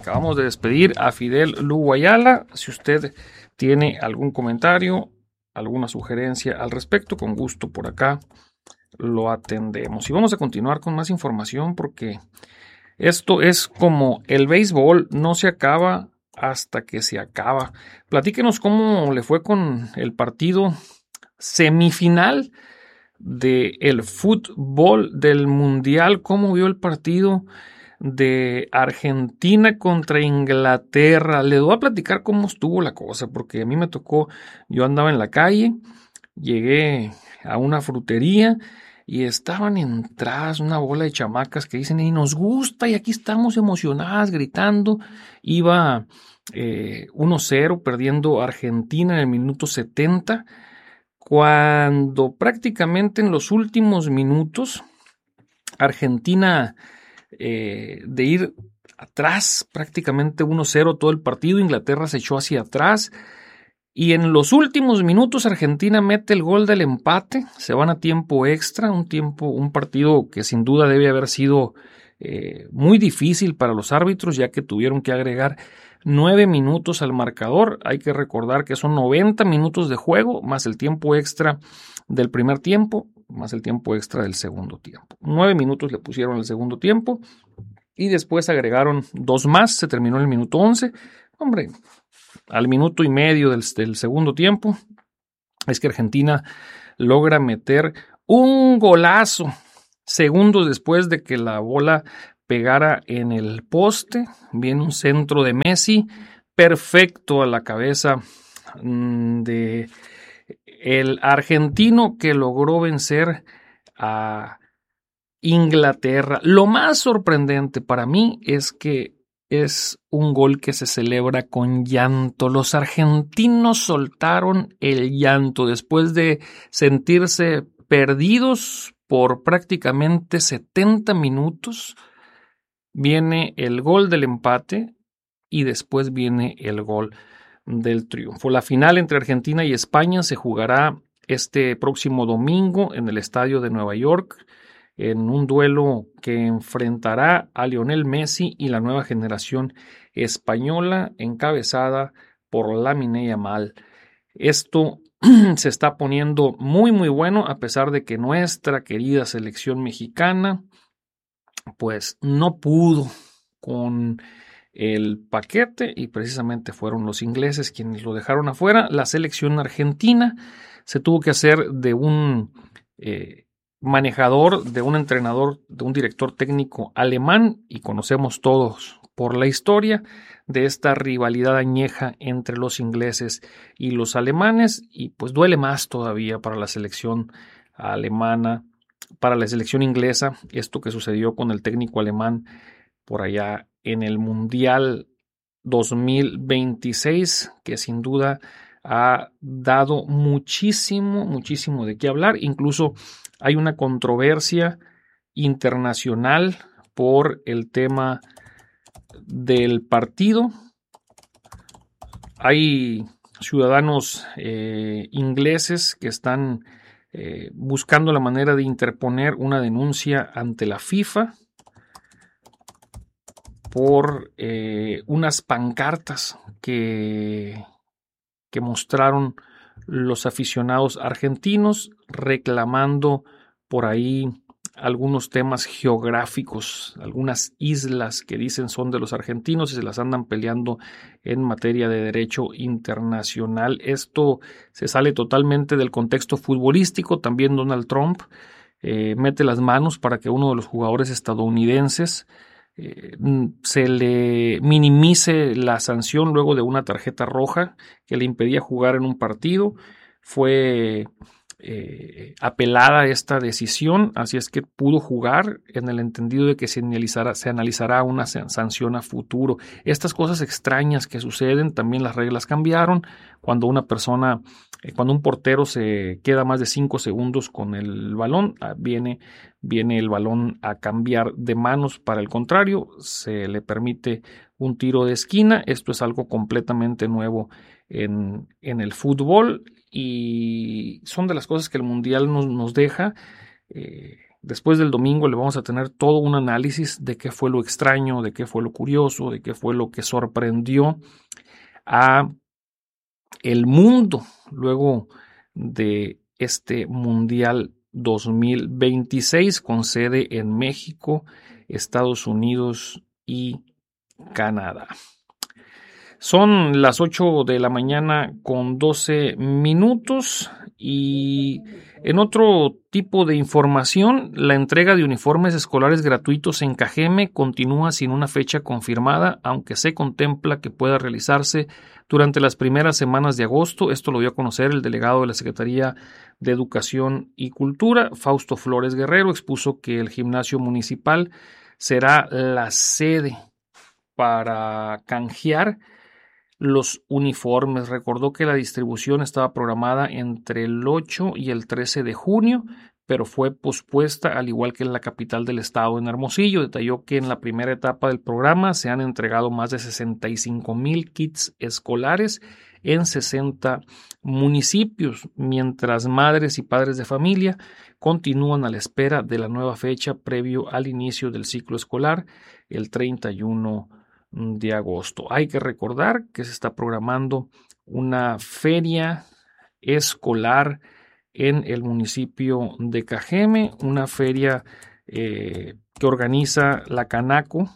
Acabamos de despedir a Fidel Lugo Ayala. Si usted tiene algún comentario, alguna sugerencia al respecto, con gusto por acá lo atendemos. Y vamos a continuar con más información porque esto es como el béisbol, no se acaba hasta que se acaba. Platíquenos cómo le fue con el partido semifinal del fútbol del Mundial, cómo vio el partido de Argentina contra Inglaterra. Les voy a platicar cómo estuvo la cosa, porque a mí me tocó, yo andaba en la calle, llegué a una frutería y estaban entradas una bola de chamacas que dicen, y nos gusta, y aquí estamos emocionadas, gritando. Iba 1-0 perdiendo Argentina en el minuto 70, cuando prácticamente en los últimos minutos Argentina, de ir atrás prácticamente 1-0 todo el partido, Inglaterra se echó hacia atrás y en los últimos minutos Argentina mete el gol del empate, se van a tiempo extra, un partido que sin duda debe haber sido muy difícil para los árbitros, ya que tuvieron que agregar 9 minutos al marcador. Hay que recordar que son 90 minutos de juego más el tiempo extra del primer tiempo más el tiempo extra del segundo tiempo. 9 minutos le pusieron al segundo tiempo y después agregaron 2 más, se terminó el minuto 11. Hombre, al minuto y medio del segundo tiempo es que Argentina logra meter un golazo segundos después de que la bola pegara en el poste. Viene un centro de Messi perfecto a la cabeza de el argentino, que logró vencer a Inglaterra. Lo más sorprendente para mí es que es un gol que se celebra con llanto. Los argentinos soltaron el llanto después de sentirse perdidos por prácticamente 70 minutos. Viene el gol del empate y después viene el gol del triunfo. La final entre Argentina y España se jugará este próximo domingo en el estadio de Nueva York, en un duelo que enfrentará a Lionel Messi y la nueva generación española encabezada por Lamine Yamal. Esto se está poniendo muy muy bueno, a pesar de que nuestra querida selección mexicana pues no pudo con el paquete y precisamente fueron los ingleses quienes lo dejaron afuera. La selección argentina se tuvo que hacer de un manejador, de un entrenador, de un director técnico alemán, y conocemos todos por la historia de esta rivalidad añeja entre los ingleses y los alemanes, y pues duele más todavía para la selección alemana, para la selección inglesa, esto que sucedió con el técnico alemán por allá en el Mundial 2026, que sin duda ha dado muchísimo, muchísimo de qué hablar. Incluso hay una controversia internacional por el tema del partido. Hay ciudadanos ingleses que están buscando la manera de interponer una denuncia ante la FIFA por unas pancartas que mostraron los aficionados argentinos reclamando por ahí algunos temas geográficos, algunas islas que dicen son de los argentinos y se las andan peleando en materia de derecho internacional. Esto se sale totalmente del contexto futbolístico. También Donald Trump mete las manos para que uno de los jugadores estadounidenses se le minimice la sanción luego de una tarjeta roja que le impedía jugar en un partido. Fue apelada esta decisión, así es que pudo jugar, en el entendido de que se analizará una sanción a futuro. Estas cosas extrañas que suceden, también las reglas cambiaron. Cuando una persona, cuando un portero se queda más de 5 segundos con el balón, viene el balón a cambiar de manos para el contrario, se le permite un tiro de esquina. Esto es algo completamente nuevo en el fútbol y son de las cosas que el Mundial nos deja. Después del domingo le vamos a tener todo un análisis de qué fue lo extraño, de qué fue lo curioso, de qué fue lo que sorprendió a el mundo luego de este Mundial 2026 con sede en México, Estados Unidos y Canadá. Son las 8 de la mañana con 12 minutos y en otro tipo de información, la entrega de uniformes escolares gratuitos en Cajeme continúa sin una fecha confirmada, aunque se contempla que pueda realizarse durante las primeras semanas de agosto. Esto lo dio a conocer el delegado de la Secretaría de Educación y Cultura, Fausto Flores Guerrero. Expuso que el gimnasio municipal será la sede para canjear los uniformes. Recordó que la distribución estaba programada entre el 8 y el 13 de junio, pero fue pospuesta, al igual que en la capital del estado, en Hermosillo. Detalló que en la primera etapa del programa se han entregado más de 65,000 kits escolares en 60 municipios, mientras madres y padres de familia continúan a la espera de la nueva fecha previo al inicio del ciclo escolar, el 31 de agosto. Hay que recordar que se está programando una feria escolar en el municipio de Cajeme, una feria que organiza la Canaco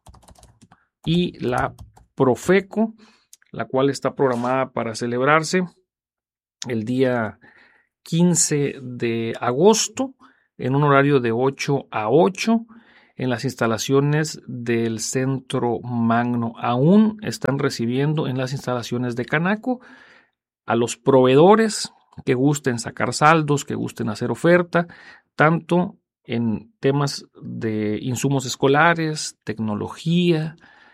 y la Profeco, la cual está programada para celebrarse el día 15 de agosto en un horario de 8 a 8 en las instalaciones del Centro Magno. Aún están recibiendo en las instalaciones de Canaco a los proveedores que gusten sacar saldos, que gusten hacer oferta, tanto en temas de insumos escolares, tecnología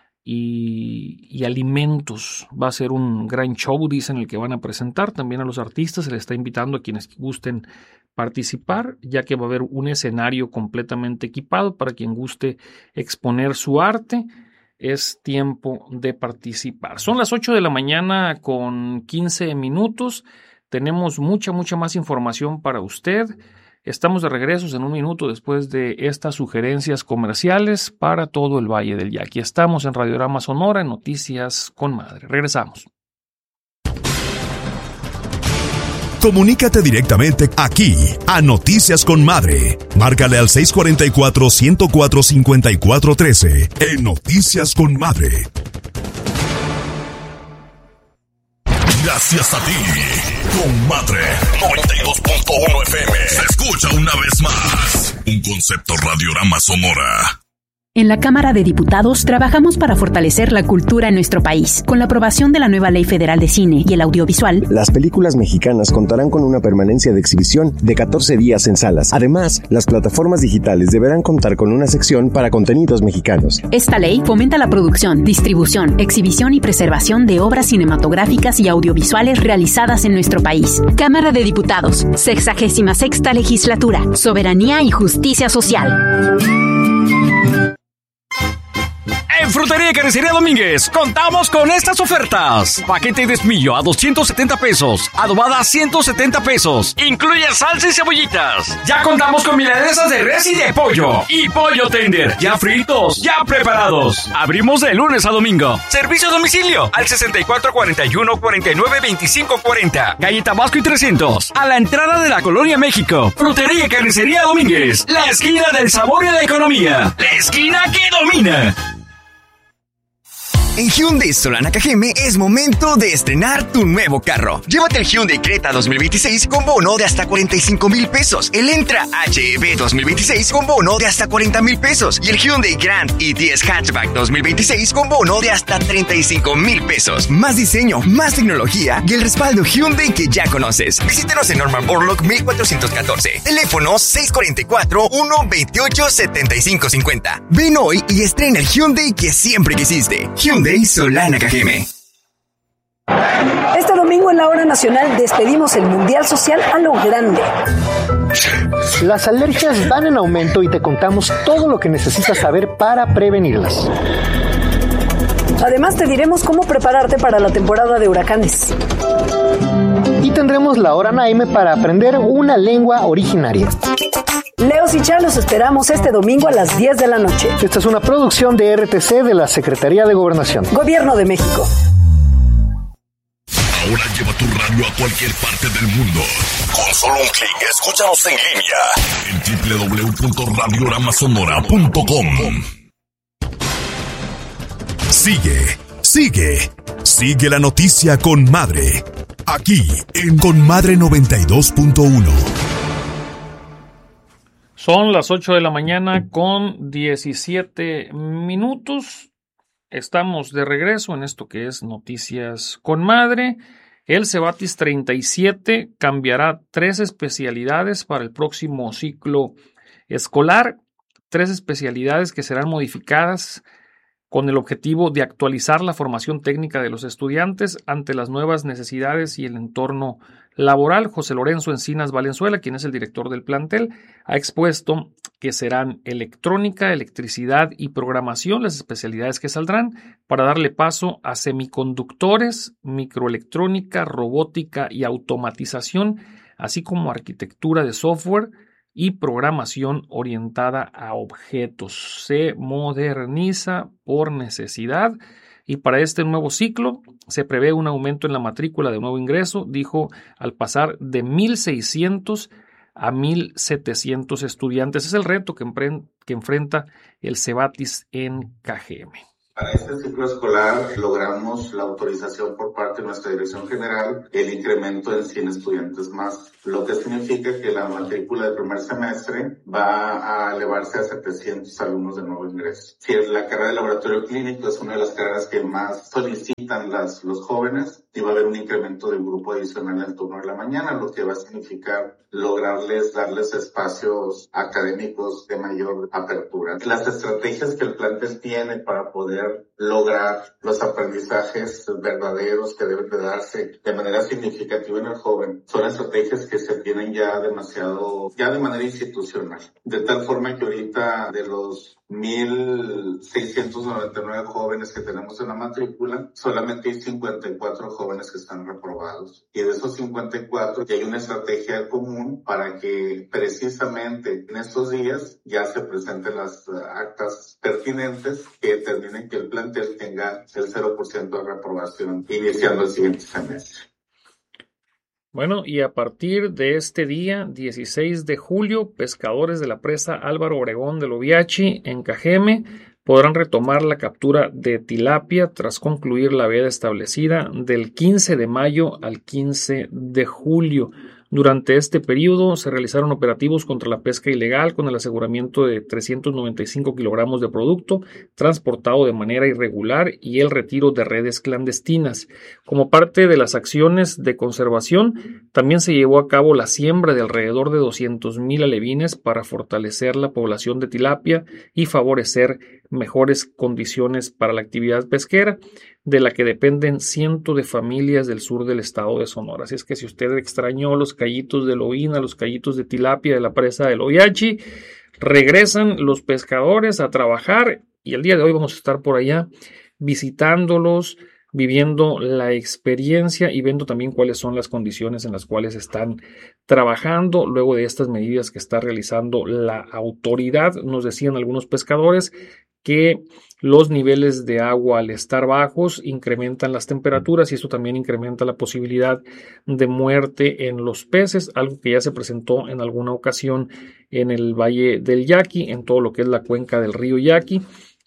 y alimentos. Va a ser un gran show, dicen, el que van a presentar. También a los artistas se les está invitando a quienes gusten participar, ya que va a haber un escenario completamente equipado para quien guste exponer su arte. Es tiempo de participar. Son las 8 de la mañana con 15 minutos. Tenemos mucha más información para usted. Estamos de regreso en un minuto después de estas sugerencias comerciales para todo el Valle del Yaqui. Estamos en Radiorama Sonora, en Noticias con Madre. Regresamos. Comunícate directamente aquí a Noticias con Madre. Márcale al 644-104-5413 en Noticias con Madre. Gracias a ti, con Madre 92.1 FM. Se escucha una vez más. Un concepto Radiorama Sonora. En la Cámara de Diputados trabajamos para fortalecer la cultura en nuestro país. Con la aprobación de la nueva Ley Federal de Cine y el Audiovisual, las películas mexicanas contarán con una permanencia de exhibición de 14 días en salas. Además, las plataformas digitales deberán contar con una sección para contenidos mexicanos. Esta ley fomenta la producción, distribución, exhibición y preservación de obras cinematográficas y audiovisuales realizadas en nuestro país. Cámara de Diputados, 66ª Legislatura, Soberanía y Justicia Social. En Frutería y Carnicería Domínguez contamos con estas ofertas: paquete de espillo a 270 pesos, adobada a 170 pesos, incluye salsa y cebollitas. Ya contamos con milanesas de res y de pollo, y pollo tender, ya fritos, ya preparados. Abrimos de lunes a domingo. Servicio a domicilio al 6441-492540, calle Tabasco y 300, a la entrada de la Colonia México. Frutería y Carnicería Domínguez, la esquina del sabor y la economía, la esquina que domina. En Hyundai Solana Cajeme es momento de estrenar tu nuevo carro. Llévate el Hyundai Creta 2026 con bono de hasta 45,000 pesos. El Entra HEV 2026 con bono de hasta 40,000 pesos. Y el Hyundai Grand i10 Hatchback 2026 con bono de hasta 35,000 pesos. Más diseño, más tecnología y el respaldo Hyundai que ya conoces. Visítenos en Norman Borlaug 1414. Teléfono 644-128-7550. Ven hoy y estrena el Hyundai que siempre quisiste. Hyundai Solana Cajeme. Este domingo en la Hora Nacional despedimos el Mundial Social a lo grande. Las alergias van en aumento y te contamos todo lo que necesitas saber para prevenirlas. Además te diremos cómo prepararte para la temporada de huracanes. Y tendremos la Hora Naime para aprender una lengua originaria. Leos y Char los esperamos este domingo a las 10 de la noche. Esta es una producción de RTC de la Secretaría de Gobernación. Gobierno de México. Ahora lleva tu radio a cualquier parte del mundo. Con solo un clic, escúchanos en línea en www.radioramasonora.com. Sigue la noticia con Madre. Aquí en Con Madre 92.1. Son las 8 de la mañana con 17 minutos. Estamos de regreso en esto que es Noticias con Madre. El Cebatis 37 cambiará 3 especialidades para el próximo ciclo escolar. 3 especialidades que serán modificadas con el objetivo de actualizar la formación técnica de los estudiantes ante las nuevas necesidades y el entorno laboral. José Lorenzo Encinas Valenzuela, quien es el director del plantel, ha expuesto que serán electrónica, electricidad y programación las especialidades que saldrán para darle paso a semiconductores, microelectrónica, robótica y automatización, así como arquitectura de software y programación orientada a objetos. Se moderniza por necesidad y para este nuevo ciclo se prevé un aumento en la matrícula de nuevo ingreso, dijo, al pasar de 1,600 a 1,700 estudiantes. Es el reto que enfrenta el Cebatis en KGM. Para este ciclo escolar logramos la autorización por parte de nuestra Dirección General, el incremento en 100 estudiantes más, lo que significa que la matrícula del primer semestre va a elevarse a 700 alumnos de nuevo ingreso. Si la carrera de laboratorio clínico es una de las carreras que más solicitan los jóvenes, y va a haber un incremento de un grupo adicional en el turno de la mañana, lo que va a significar darles espacios académicos de mayor apertura. Las estrategias que el plantel tiene para poder lograr los aprendizajes verdaderos que deben de darse de manera significativa en el joven son estrategias que se tienen ya de manera institucional. De tal forma que ahorita de los 1,699 jóvenes que tenemos en la matrícula, solamente hay 54 jóvenes que están reprobados. Y de esos 54 ya hay una estrategia común para que precisamente en estos días ya se presenten las actas pertinentes que determinen que el plantel tenga el 0% de reprobación iniciando el siguiente semestre. Bueno, y a partir de este día, 16 de julio, pescadores de la presa Álvaro Obregón del Oviachi en Cajeme podrán retomar la captura de tilapia tras concluir la veda establecida del 15 de mayo al 15 de julio. Durante este periodo se realizaron operativos contra la pesca ilegal con el aseguramiento de 395 kilogramos de producto transportado de manera irregular y el retiro de redes clandestinas. Como parte de las acciones de conservación, también se llevó a cabo la siembra de alrededor de 200,000 alevines para fortalecer la población de tilapia y favorecer mejores condiciones para la actividad pesquera, de la que dependen cientos de familias del sur del estado de Sonora. Así es que si usted extrañó los callitos de lobina, los callitos de tilapia de la presa del Oviachi, regresan los pescadores a trabajar y el día de hoy vamos a estar por allá visitándolos, viviendo la experiencia y viendo también cuáles son las condiciones en las cuales están trabajando luego de estas medidas que está realizando la autoridad. Nos decían algunos pescadores que los niveles de agua al estar bajos incrementan las temperaturas y esto también incrementa la posibilidad de muerte en los peces, algo que ya se presentó en alguna ocasión en el Valle del Yaqui, en todo lo que es la cuenca del río Yaqui,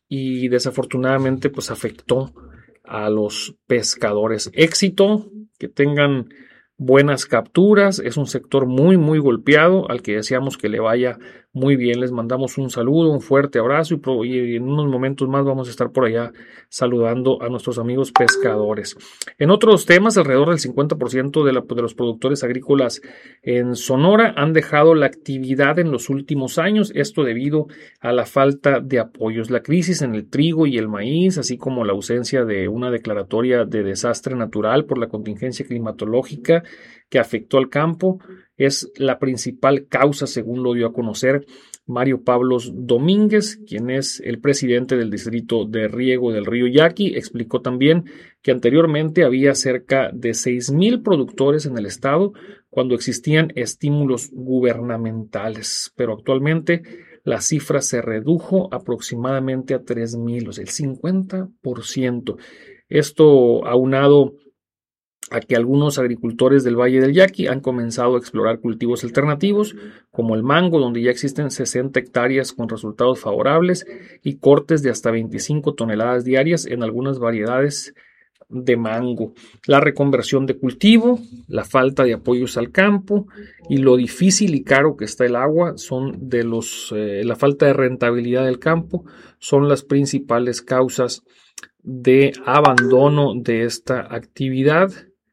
y desafortunadamente pues afectó a los pescadores. Éxito, que tengan buenas capturas, es un sector muy golpeado al que deseamos que le vaya muy bien. Les mandamos un saludo, un fuerte abrazo y en unos momentos más vamos a estar por allá saludando a nuestros amigos pescadores. En otros temas, alrededor del 50% de los productores agrícolas en Sonora han dejado la actividad en los últimos años, esto debido a la falta de apoyos. La crisis en el trigo y el maíz, así como la ausencia de una declaratoria de desastre natural por la contingencia climatológica que afectó al campo, es la principal causa, según lo dio a conocer Mario Pablos Domínguez, quien es el presidente del distrito de riego del río Yaqui, explicó también que anteriormente había cerca de 6,000 productores en el estado cuando existían estímulos gubernamentales, pero actualmente la cifra se redujo aproximadamente a 3,000, o sea, el 50%. Esto aunado a que algunos agricultores del Valle del Yaqui han comenzado a explorar cultivos alternativos, como el mango, donde ya existen 60 hectáreas con resultados favorables y cortes de hasta 25 toneladas diarias en algunas variedades de mango. La reconversión de cultivo, la falta de apoyos al campo y lo difícil y caro que está el agua son la falta de rentabilidad del campo son las principales causas de abandono de esta actividad,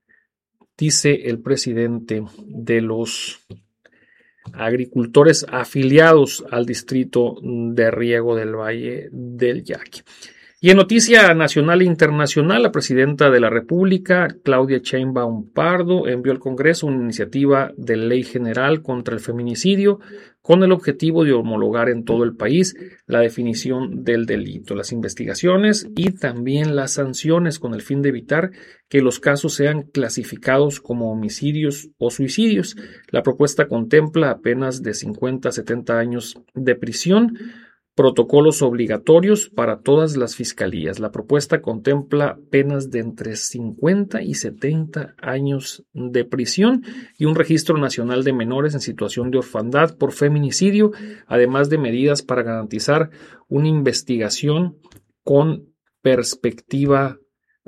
dice el presidente de los agricultores afiliados al distrito de riego del Valle del Yaqui. Y en noticia nacional e internacional, la presidenta de la República, Claudia Sheinbaum Pardo, envió al Congreso una iniciativa de ley general contra el feminicidio con el objetivo de homologar en todo el país la definición del delito, las investigaciones y también las sanciones con el fin de evitar que los casos sean clasificados como homicidios o suicidios. La propuesta contempla penas de 50 a 70 años de prisión, protocolos obligatorios para todas las fiscalías. La propuesta contempla penas de entre 50 y 70 años de prisión y un registro nacional de menores en situación de orfandad por feminicidio, además de medidas para garantizar una investigación con perspectiva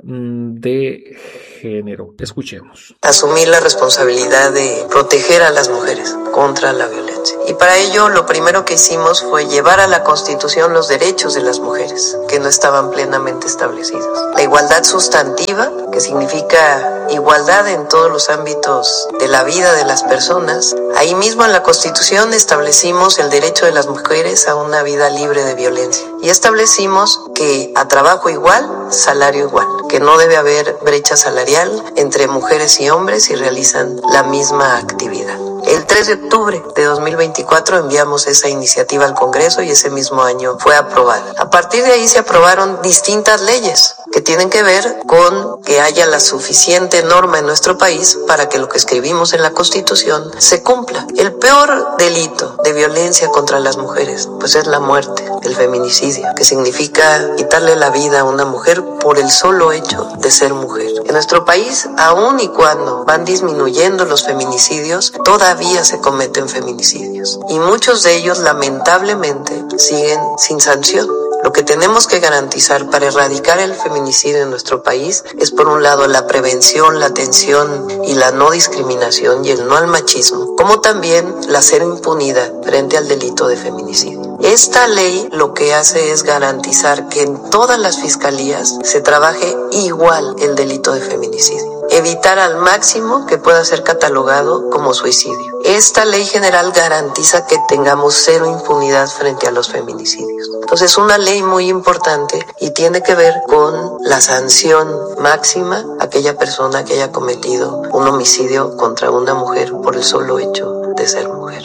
de género. Escuchemos. Asumir la responsabilidad de proteger a las mujeres contra la violencia. Y para ello lo primero que hicimos fue llevar a la Constitución los derechos de las mujeres, que no estaban plenamente establecidos. La igualdad sustantiva, que significa igualdad en todos los ámbitos de la vida de las personas. Ahí mismo en la Constitución establecimos el derecho de las mujeres a una vida libre de violencia. Y establecimos que a trabajo igual, salario igual, que no debe haber brecha salarial entre mujeres y hombres si realizan la misma actividad. El 3 de octubre de 2024 enviamos esa iniciativa al Congreso y ese mismo año fue aprobada. A partir de ahí se aprobaron distintas leyes que tienen que ver con que haya la suficiente norma en nuestro país para que lo que escribimos en la Constitución se cumpla. El peor delito de violencia contra las mujeres, pues es la muerte, el feminicidio, que significa quitarle la vida a una mujer por el solo hecho de ser mujer. En nuestro país, aun y cuando van disminuyendo los feminicidios, todavía se cometen feminicidios. Y muchos de ellos, lamentablemente, siguen sin sanción. Lo que tenemos que garantizar para erradicar el feminicidio en nuestro país es, por un lado, la prevención, la atención y la no discriminación y el no al machismo, como también la cero impunidad frente al delito de feminicidio. Esta ley lo que hace es garantizar que en todas las fiscalías se trabaje igual el delito de feminicidio. Evitar al máximo que pueda ser catalogado como suicidio. Esta ley general garantiza que tengamos cero impunidad frente a los feminicidios. Entonces es una ley muy importante y tiene que ver con la sanción máxima a aquella persona que haya cometido un homicidio contra una mujer por el solo hecho de ser mujer.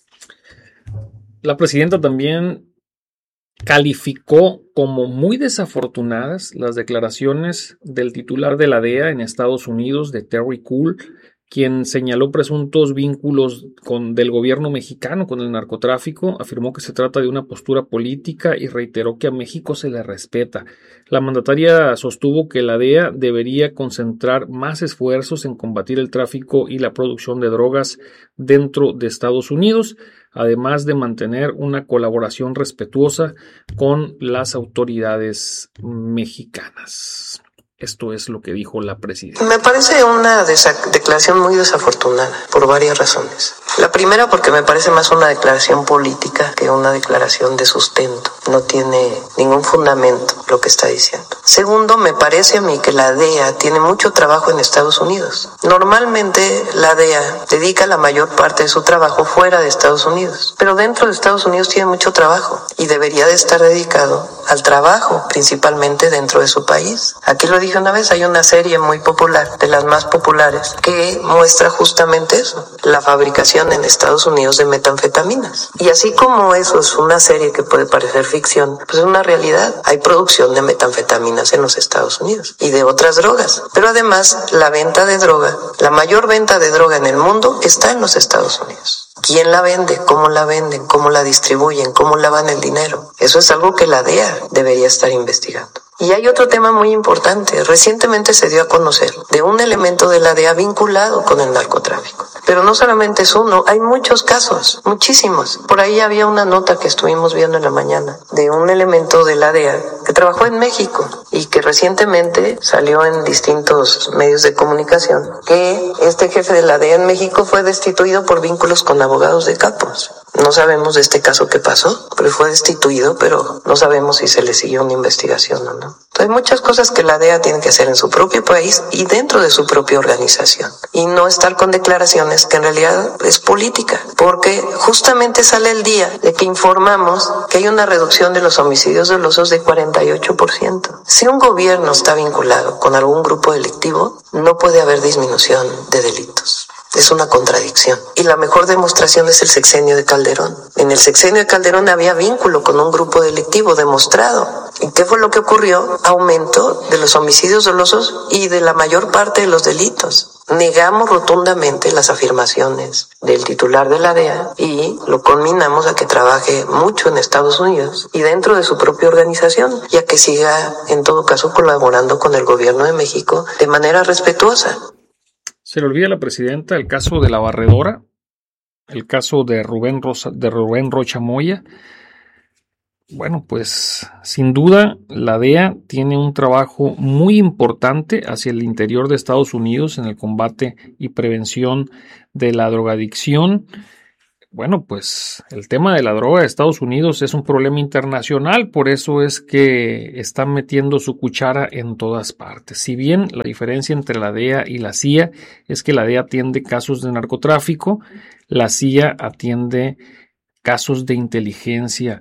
La presidenta también calificó como muy desafortunadas las declaraciones del titular de la DEA en Estados Unidos, de Terry Cool, quien señaló presuntos vínculos del gobierno mexicano con el narcotráfico, afirmó que se trata de una postura política y reiteró que a México se le respeta. La mandataria sostuvo que la DEA debería concentrar más esfuerzos en combatir el tráfico y la producción de drogas dentro de Estados Unidos, además de mantener una colaboración respetuosa con las autoridades mexicanas. Esto es lo que dijo la presidenta. Me parece una declaración muy desafortunada por varias razones. La primera, porque me parece más una declaración política que una declaración de sustento. No tiene ningún fundamento lo que está diciendo. Segundo, me parece a mí que la DEA tiene mucho trabajo en Estados Unidos. Normalmente la DEA dedica la mayor parte de su trabajo fuera de Estados Unidos, pero dentro de Estados Unidos tiene mucho trabajo y debería de estar dedicado al trabajo, principalmente dentro de su país. Aquí lo dije una vez, hay una serie muy popular, de las más populares, que muestra justamente eso, la fabricación en Estados Unidos de metanfetaminas. Y así como eso es una serie que puede parecer ficción, pues es una realidad. Hay producción de metanfetaminas en los Estados Unidos y de otras drogas. Pero además, la venta de droga, la mayor venta de droga en el mundo está en los Estados Unidos. ¿Quién la vende? ¿Cómo la venden? ¿Cómo la distribuyen? ¿Cómo lavan el dinero? Eso es algo que la DEA debería estar investigando. Y hay otro tema muy importante. Recientemente se dio a conocer de un elemento de la DEA vinculado con el narcotráfico. Pero no solamente es uno, hay muchos casos, muchísimos. Por ahí había una nota que estuvimos viendo en la mañana de un elemento de la DEA que trabajó en México y que recientemente salió en distintos medios de comunicación que este jefe de la DEA en México fue destituido por vínculos con abogados de capos. No sabemos de este caso qué pasó, pero fue destituido, pero no sabemos si se le siguió una investigación o no. Entonces, hay muchas cosas que la DEA tiene que hacer en su propio país y dentro de su propia organización. Y no estar con declaraciones que en realidad es política, porque justamente sale el día de que informamos que hay una reducción de los homicidios dolosos de 48%. Si un gobierno está vinculado con algún grupo delictivo, no puede haber disminución de delitos. Es una contradicción. Y la mejor demostración es el sexenio de Calderón. En el sexenio de Calderón había vínculo con un grupo delictivo demostrado. ¿Y qué fue lo que ocurrió? Aumento de los homicidios dolosos y de la mayor parte de los delitos. Negamos rotundamente las afirmaciones del titular de la DEA y lo conminamos a que trabaje mucho en Estados Unidos y dentro de su propia organización y a que siga, en todo caso, colaborando con el gobierno de México de manera respetuosa. Se le olvida a la presidenta el caso de la barredora, el caso de Rubén Rocha Moya. Bueno, pues sin duda la DEA tiene un trabajo muy importante hacia el interior de Estados Unidos en el combate y prevención de la drogadicción. Bueno, pues el tema de la droga de Estados Unidos es un problema internacional, por eso es que están metiendo su cuchara en todas partes. Si bien la diferencia entre la DEA y la CIA es que la DEA atiende casos de narcotráfico, la CIA atiende casos de inteligencia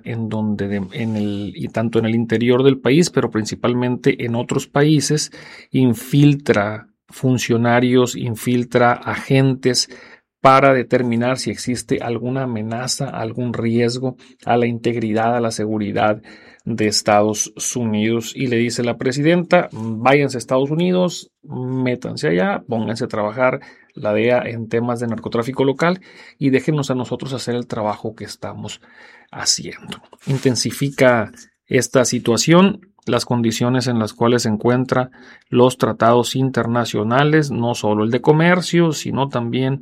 y tanto en el interior del país, pero principalmente en otros países, infiltra funcionarios, infiltra agentes para determinar si existe alguna amenaza, algún riesgo a la integridad, a la seguridad de Estados Unidos. Y le dice la presidenta, váyanse a Estados Unidos, métanse allá, pónganse a trabajar la DEA en temas de narcotráfico local y déjenos a nosotros hacer el trabajo que estamos haciendo. Intensifica esta situación las condiciones en las cuales se encuentran los tratados internacionales, no solo el de comercio, sino también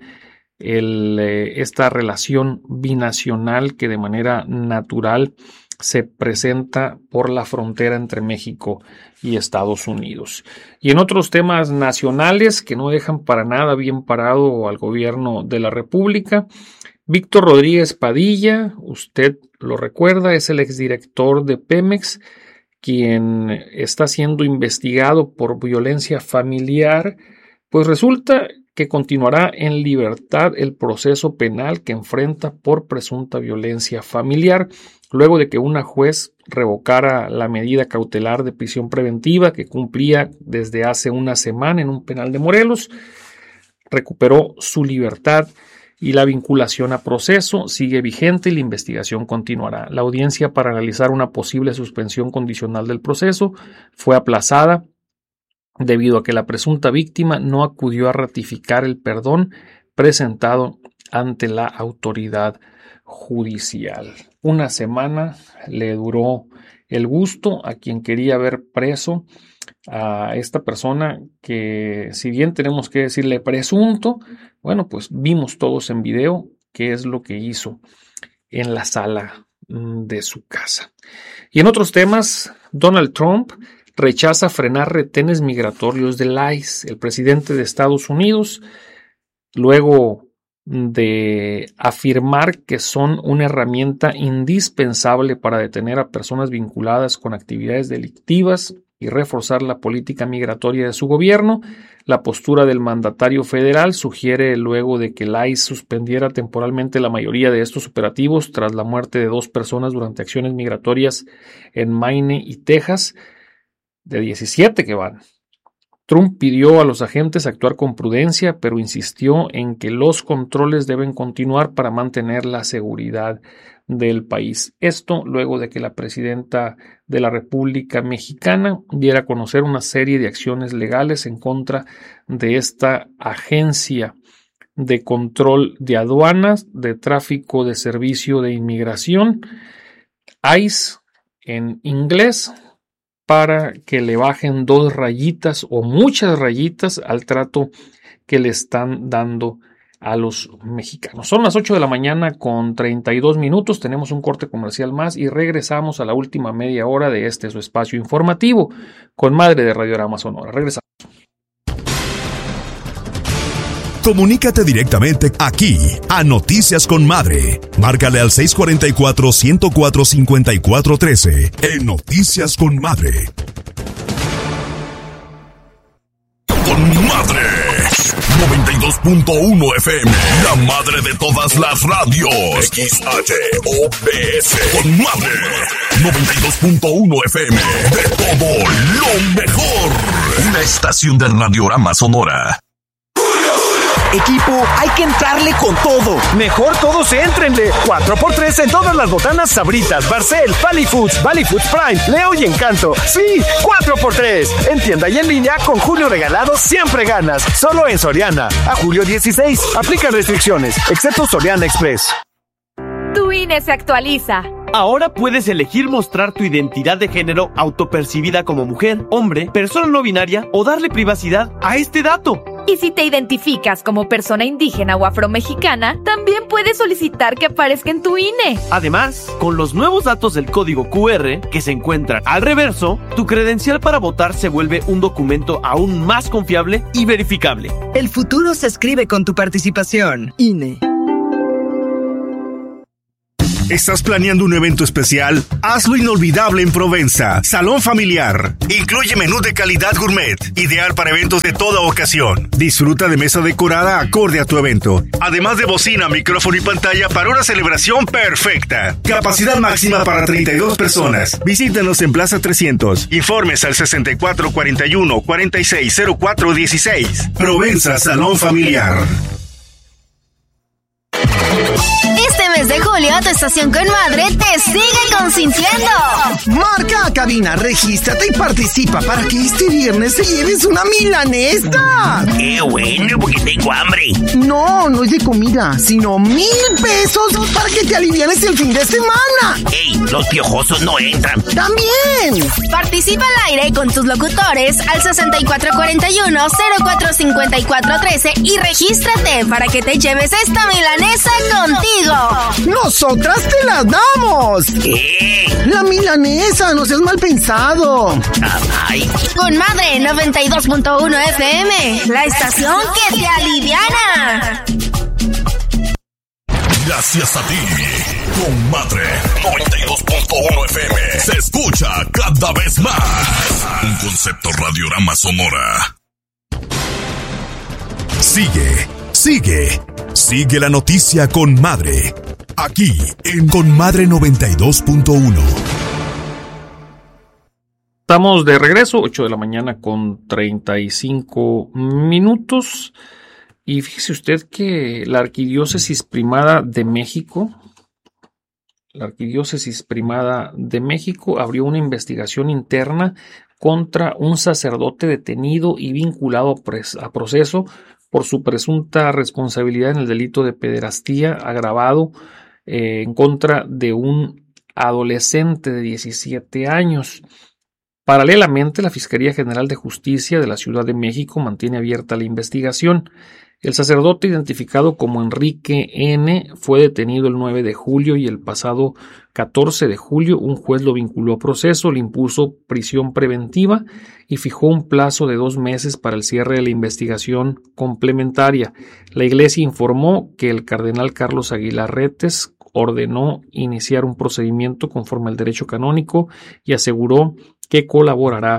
esta relación binacional que de manera natural se presenta por la frontera entre México y Estados Unidos. Y en otros temas nacionales que no dejan para nada bien parado al gobierno de la República, Víctor Rodríguez Padilla, usted lo recuerda, es el exdirector de Pemex, quien está siendo investigado por violencia familiar, pues resulta que continuará en libertad el proceso penal que enfrenta por presunta violencia familiar, luego de que una juez revocara la medida cautelar de prisión preventiva que cumplía desde hace una semana en un penal de Morelos. Recuperó su libertad y la vinculación a proceso sigue vigente y la investigación continuará. La audiencia para analizar una posible suspensión condicional del proceso fue aplazada debido a que la presunta víctima no acudió a ratificar el perdón presentado ante la autoridad judicial. Una semana le duró el gusto a quien quería ver preso a esta persona que, si bien tenemos que decirle presunto, bueno, pues vimos todos en video qué es lo que hizo en la sala de su casa. Y en otros temas, Donald Trump rechaza frenar retenes migratorios del ICE. El presidente de Estados Unidos, luego de afirmar que son una herramienta indispensable para detener a personas vinculadas con actividades delictivas y reforzar la política migratoria de su gobierno. La postura del mandatario federal sugiere luego de que el ICE suspendiera temporalmente la mayoría de estos operativos tras la muerte de 2 personas durante acciones migratorias en Maine y Texas, de 17 que van. Trump pidió a los agentes actuar con prudencia, pero insistió en que los controles deben continuar para mantener la seguridad del país. Esto luego de que la presidenta de la República Mexicana diera a conocer una serie de acciones legales en contra de esta agencia de control de aduanas, de tráfico de servicio de inmigración, ICE en inglés, para que le bajen 2 rayitas o muchas rayitas al trato que le están dando a los mexicanos. Son las 8 de la mañana con 32 minutos. Tenemos un corte comercial más y regresamos a la última media hora de su espacio informativo con Madre de Radiorama Sonora. Regresamos. Comunícate directamente aquí a Noticias con Madre. Márcale al 644-104-5413 en Noticias con Madre. Con Madre 92.1 FM, la madre de todas las radios. XHOPS. Con Madre 92.1 FM, de todo lo mejor. Una estación de Radiorama Sonora. Equipo, hay que entrarle con todo. Mejor todos éntrenle. 4x3 en todas las botanas Sabritas, Barcel, Valley Foods Prime, Leo y Encanto. Sí, 4x3. En tienda y en línea con Julio Regalado siempre ganas. Solo en Soriana. A julio 16. Aplican restricciones, excepto Soriana Express. Tu INE se actualiza. Ahora puedes elegir mostrar tu identidad de género autopercibida como mujer, hombre, persona no binaria o darle privacidad a este dato. Y si te identificas como persona indígena o afromexicana, también puedes solicitar que aparezca en tu INE. Además, con los nuevos datos del código QR que se encuentran al reverso, tu credencial para votar se vuelve un documento aún más confiable y verificable. El futuro se escribe con tu participación. INE. ¿Estás planeando un evento especial? Hazlo inolvidable en Provenza. Salón familiar. Incluye menú de calidad gourmet, ideal para eventos de toda ocasión. Disfruta de mesa decorada acorde a tu evento. Además de bocina, micrófono y pantalla para una celebración perfecta. Capacidad máxima para 32 personas. Visítanos en Plaza 300. Informes al 6441-460416. Provenza Salón Familiar. Este mes de julio, tu estación con Madre te sigue consintiendo. Marca a cabina, regístrate y participa para que este viernes te lleves una milanesa. ¡Qué bueno, porque tengo hambre! No, no es de comida, sino 1,000 pesos para que te alivianes el fin de semana. ¡Ey, los piojosos no entran! ¡También! Participa al aire con tus locutores al 6441-045413 y regístrate para que te lleves esta milanesa contigo. ¡Nosotras te la damos! ¿Qué? La milanesa, no seas mal pensado. Ay. Con Madre 92.1 FM, la estación que te aliviana. Gracias a ti. Con Madre 92.1 FM se escucha cada vez más. Un concepto Radiorama Sonora. Sigue la noticia con Madre. Aquí en Con Madre 92.1. Estamos de regreso, 8 de la mañana con 35 minutos. Y fíjese usted que la Arquidiócesis Primada de México, abrió una investigación interna contra un sacerdote detenido y vinculado a proceso por su presunta responsabilidad en el delito de pederastía agravado en contra de un adolescente de 17 años. Paralelamente, la Fiscalía General de Justicia de la Ciudad de México mantiene abierta la investigación. El sacerdote, identificado como Enrique N., fue detenido el 9 de julio y el pasado 14 de julio un juez lo vinculó a proceso, le impuso prisión preventiva y fijó un plazo de 2 meses para el cierre de la investigación complementaria. La Iglesia informó que el cardenal Carlos Aguilar Retes ordenó iniciar un procedimiento conforme al derecho canónico y aseguró que colaborará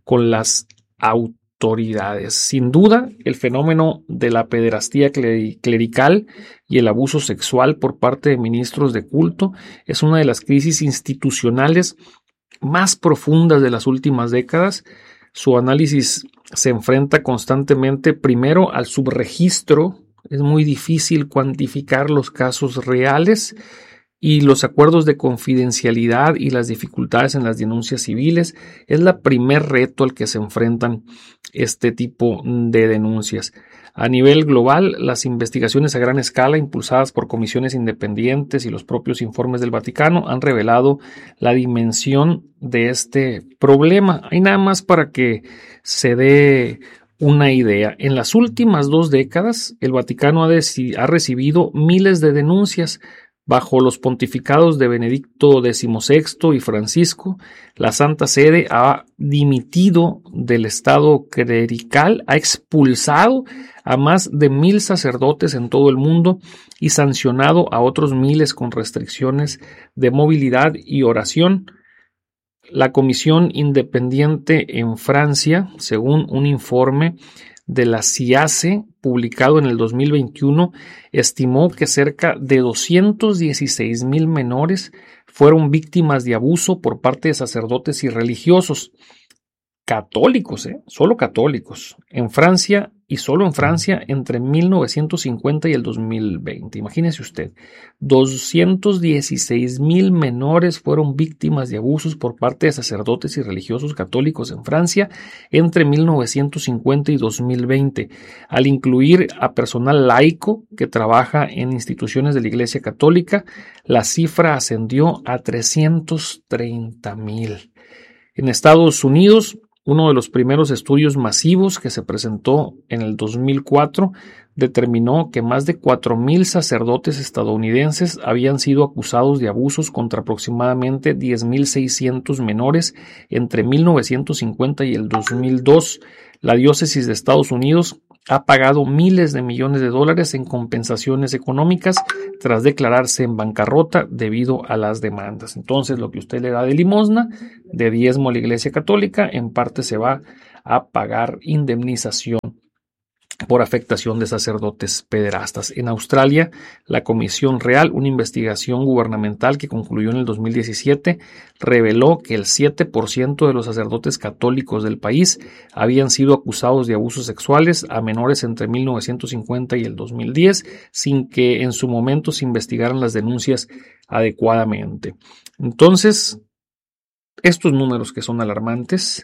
con las autoridades. Sin duda, el fenómeno de la pederastía clerical y el abuso sexual por parte de ministros de culto es una de las crisis institucionales más profundas de las últimas décadas. Su análisis se enfrenta constantemente primero al subregistro. Es muy difícil cuantificar los casos reales y los acuerdos de confidencialidad y las dificultades en las denuncias civiles. Es el primer reto al que se enfrentan este tipo de denuncias. A nivel global, las investigaciones a gran escala impulsadas por comisiones independientes y los propios informes del Vaticano han revelado la dimensión de este problema. Hay nada más para que se dé una idea. En las últimas 2 décadas, el Vaticano ha recibido miles de denuncias. Bajo los pontificados de Benedicto XVI y Francisco, la Santa Sede ha dimitido del estado clerical, ha expulsado a más de 1,000 sacerdotes en todo el mundo y sancionado a otros miles con restricciones de movilidad y oración. La Comisión Independiente en Francia, según un informe de la CIACE publicado en el 2021, estimó que cerca de 216,000 menores fueron víctimas de abuso por parte de sacerdotes y religiosos católicos, solo católicos, en Francia, y solo en Francia entre 1950 y el 2020. Imagínese usted, 216,000 menores fueron víctimas de abusos por parte de sacerdotes y religiosos católicos en Francia entre 1950 y 2020, al incluir a personal laico que trabaja en instituciones de la Iglesia Católica. La cifra ascendió a 330,000. En Estados Unidos, uno de los primeros estudios masivos que se presentó en el 2004 determinó que más de 4,000 sacerdotes estadounidenses habían sido acusados de abusos contra aproximadamente 10,600 menores entre 1950 y el 2002. La diócesis de Estados Unidos ha pagado miles de millones de dólares en compensaciones económicas tras declararse en bancarrota debido a las demandas. Entonces, lo que usted le da de limosna, de diezmo a la Iglesia Católica, en parte se va a pagar indemnización por afectación de sacerdotes pederastas. En Australia, la Comisión Real, una investigación gubernamental que concluyó en el 2017, reveló que el 7% de los sacerdotes católicos del país habían sido acusados de abusos sexuales a menores entre 1950 y el 2010, sin que en su momento se investigaran las denuncias adecuadamente. Entonces, estos números, que son alarmantes,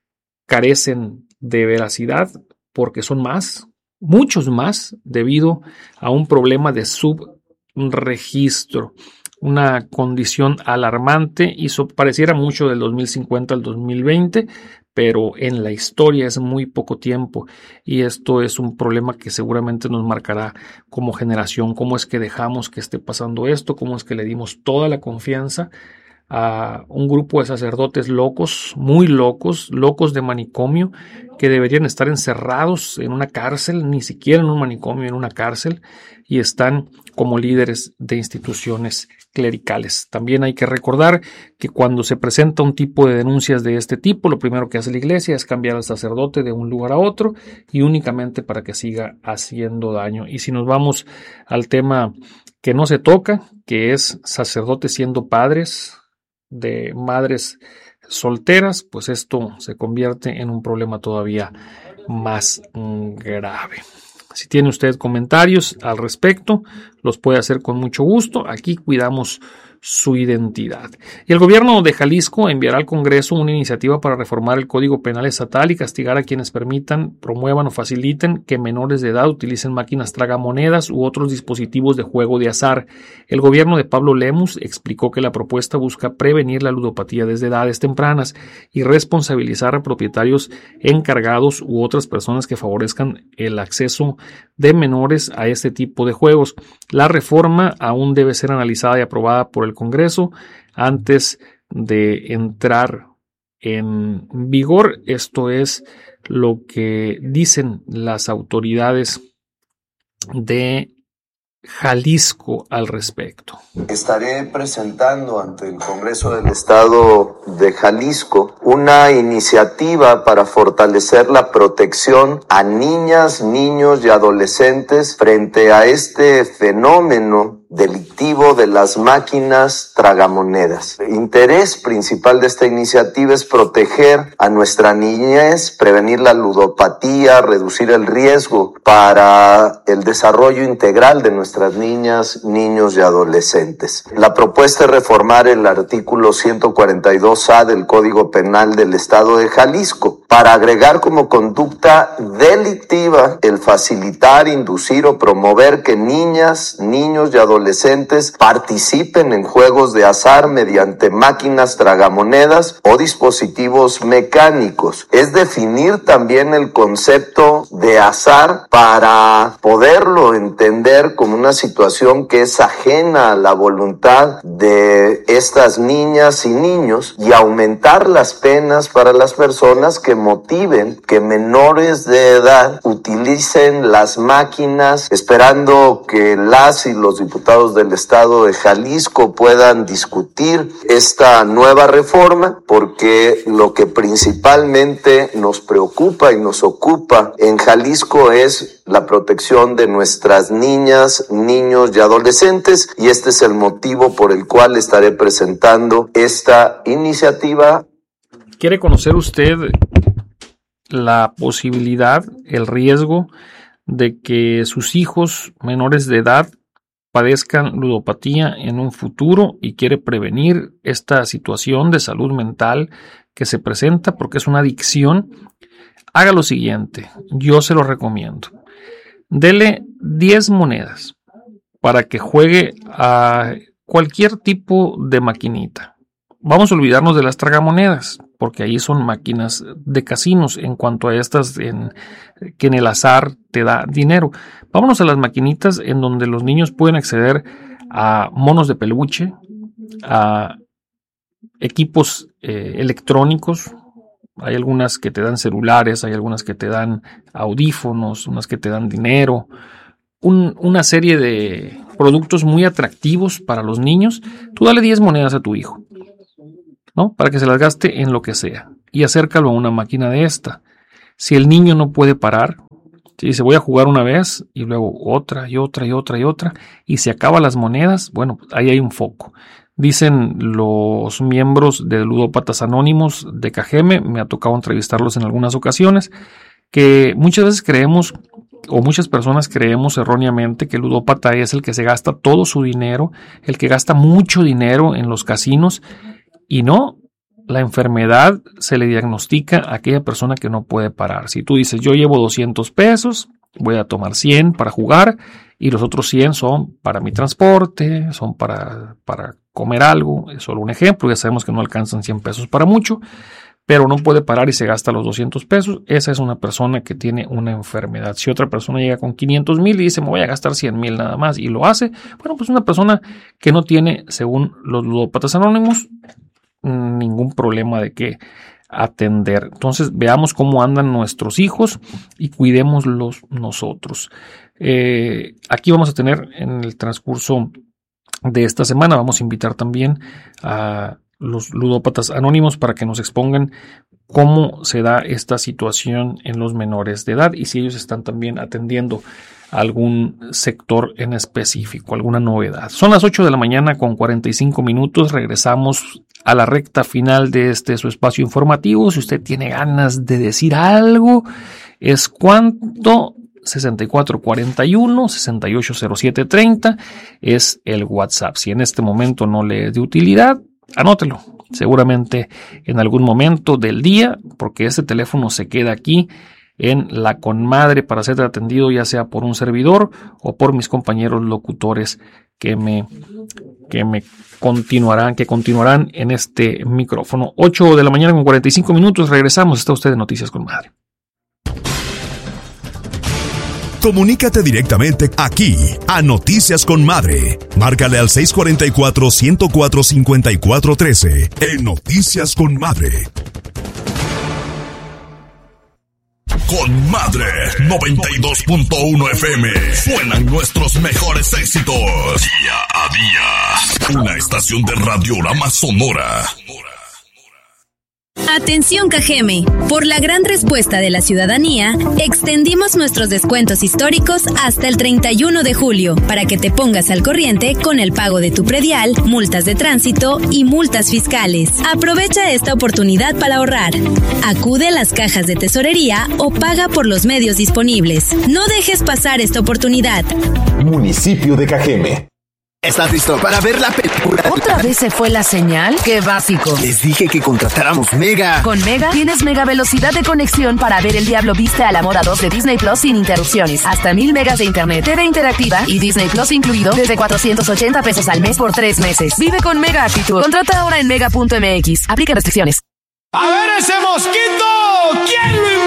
carecen de veracidad, porque son más, muchos más, debido a un problema de subregistro, una condición alarmante, y pareciera mucho del 2050 al 2020, pero en la historia es muy poco tiempo, y esto es un problema que seguramente nos marcará como generación. ¿Cómo es que dejamos que esté pasando esto? ¿Cómo es que le dimos toda la confianza a un grupo de sacerdotes locos, muy locos, locos de manicomio, que deberían estar encerrados en una cárcel, ni siquiera en un manicomio, en una cárcel, y están como líderes de instituciones clericales? También hay que recordar que cuando se presenta un tipo de denuncias de este tipo, lo primero que hace la iglesia es cambiar al sacerdote de un lugar a otro, y únicamente para que siga haciendo daño. Y si nos vamos al tema que no se toca, que es sacerdotes siendo padres de madres solteras, pues esto se convierte en un problema todavía más grave. Si tiene usted comentarios al respecto, los puede hacer con mucho gusto. Aquí cuidamos su identidad. Y el gobierno de Jalisco enviará al Congreso una iniciativa para reformar el Código Penal estatal y castigar a quienes permitan, promuevan o faciliten que menores de edad utilicen máquinas tragamonedas u otros dispositivos de juego de azar. El gobierno de Pablo Lemus explicó que la propuesta busca prevenir la ludopatía desde edades tempranas y responsabilizar a propietarios encargados u otras personas que favorezcan el acceso de menores a este tipo de juegos. La reforma aún debe ser analizada y aprobada por el Congreso antes de entrar en vigor. Esto es lo que dicen las autoridades de Jalisco al respecto? Estaré presentando ante el Congreso del Estado de Jalisco una iniciativa para fortalecer la protección a niñas, niños y adolescentes frente a este fenómeno delictivo de las máquinas tragamonedas. El interés principal de esta iniciativa es proteger a nuestra niñez, prevenir la ludopatía, reducir el riesgo para el desarrollo integral de nuestras niñas, niños y adolescentes. La propuesta es reformar el artículo 142A del Código Penal del Estado de Jalisco para agregar como conducta delictiva el facilitar, inducir o promover que niñas, niños y adolescentes participen en juegos de azar mediante máquinas tragamonedas o dispositivos mecánicos. Es definir también el concepto de azar para poderlo entender como una situación que es ajena a la voluntad de estas niñas y niños y aumentar las penas para las personas que motiven que menores de edad utilicen las máquinas, esperando que las y los diputados del Estado de Jalisco puedan discutir esta nueva reforma, porque lo que principalmente nos preocupa y nos ocupa en Jalisco es la protección de nuestras niñas, niños y adolescentes, y este es el motivo por el cual estaré presentando esta iniciativa. ¿Quiere conocer usted la posibilidad, el riesgo de que sus hijos menores de edad padezcan ludopatía en un futuro y quiere prevenir esta situación de salud mental que se presenta porque es una adicción? Haga lo siguiente, yo se lo recomiendo. Dele 10 monedas para que juegue a cualquier tipo de maquinita. Vamos a olvidarnos de las tragamonedas, porque ahí son máquinas de casinos en cuanto a estas que en el azar te da dinero. Vámonos a las maquinitas en donde los niños pueden acceder a monos de peluche, a equipos electrónicos. Hay algunas que te dan celulares, hay algunas que te dan audífonos, unas que te dan dinero, una serie de productos muy atractivos para los niños. Tú dale 10 monedas a tu hijo, ¿no? Para que se las gaste en lo que sea y acércalo a una máquina de esta. Si el niño no puede parar, si dice voy a jugar una vez y luego otra y otra y otra y otra y se acaban las monedas, bueno, ahí hay un foco. Dicen los miembros de Ludópatas Anónimos de Cajeme, me ha tocado entrevistarlos en algunas ocasiones, que muchas veces creemos o muchas personas creemos erróneamente que el ludópata es el que se gasta todo su dinero, el que gasta mucho dinero en los casinos. Y no, la enfermedad se le diagnostica a aquella persona que no puede parar. Si tú dices, yo llevo 200 pesos, voy a tomar 100 para jugar y los otros 100 son para mi transporte, son para comer algo, es solo un ejemplo, ya sabemos que no alcanzan 100 pesos para mucho, pero no puede parar y se gasta los 200 pesos, esa es una persona que tiene una enfermedad. Si otra persona llega con 500,000 y dice, me voy a gastar 100,000 nada más y lo hace, bueno, pues una persona que no tiene, según los Ludópatas Anónimos, ningún problema de qué atender. Entonces veamos cómo andan nuestros hijos y cuidémoslos nosotros. Aquí vamos a tener en el transcurso de esta semana, vamos a invitar también a los Ludópatas Anónimos para que nos expongan cómo se da esta situación en los menores de edad y si ellos están también atendiendo algún sector en específico, alguna novedad. Son las 8 de la mañana con 45 minutos. Regresamos a la recta final de su espacio informativo. Si usted tiene ganas de decir algo, es cuánto 6441-680730 es el WhatsApp. Si en este momento no le es de utilidad, anótelo. Seguramente en algún momento del día, porque ese teléfono se queda aquí en la Conmadre para ser atendido ya sea por un servidor o por mis compañeros locutores que continuarán en este micrófono. 8 de la mañana con 45 minutos, regresamos. Está usted en Noticias con Madre. Comunícate directamente aquí a Noticias con Madre. Márcale al 644-104-5413 en Noticias con Madre. Con Madre 92.1 FM suenan nuestros mejores éxitos. Día a día. Una estación de Radiorama Sonora. Atención Cajeme, por la gran respuesta de la ciudadanía, extendimos nuestros descuentos históricos hasta el 31 de julio para que te pongas al corriente con el pago de tu predial, multas de tránsito y multas fiscales. Aprovecha esta oportunidad para ahorrar. Acude a las cajas de tesorería o paga por los medios disponibles. No dejes pasar esta oportunidad. Municipio de Cajeme. ¿Estás listo para ver la película? ¿Otra vez se fue la señal? ¡Qué básico! Les dije que contratáramos Mega. Con Mega tienes mega velocidad de conexión para ver El Diablo Viste a la Moda 2 de Disney Plus sin interrupciones. Hasta 1000 megas de internet, TV interactiva y Disney Plus incluido desde 480 pesos al mes por 3 meses. Vive con Mega Actitud. Contrata ahora en mega.mx. Aplica restricciones. ¡A ver ese mosquito!